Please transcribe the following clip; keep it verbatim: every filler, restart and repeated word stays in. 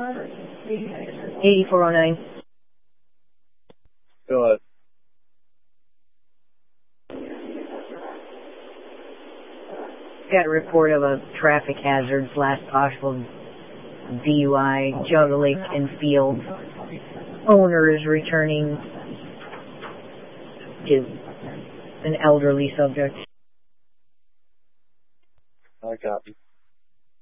eighty-four oh nine. Go ahead. Got a report of a traffic hazard slash possible D U I, Jug Lake and Field. Owner is returning to an elderly subject. I copy.